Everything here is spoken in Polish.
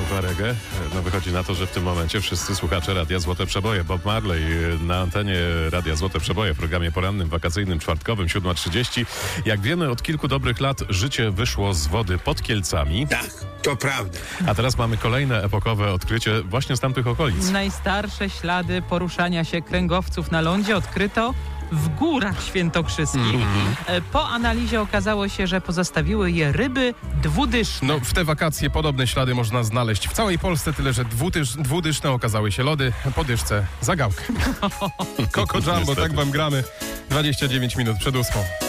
słucha reggae. No wychodzi na to, że w tym momencie wszyscy słuchacze Radia Złote Przeboje. Bob Marley na antenie Radia Złote Przeboje w programie porannym, wakacyjnym, czwartkowym, 7:30. Jak wiemy, od kilku dobrych lat życie wyszło z wody pod Kielcami. Tak, to prawda. A teraz mamy kolejne epokowe odkrycie właśnie z tamtych okolic. Najstarsze ślady poruszania się kręgowców na lądzie odkryto w Górach Świętokrzyskich. Po analizie okazało się, że pozostawiły je ryby dwudyszne. No, w te wakacje podobne ślady można znaleźć w całej Polsce, tyle że dwudyszne okazały się lody, po dyszce za gałkę. Coco Jumbo, tak wam gramy. 29 minut przed 8.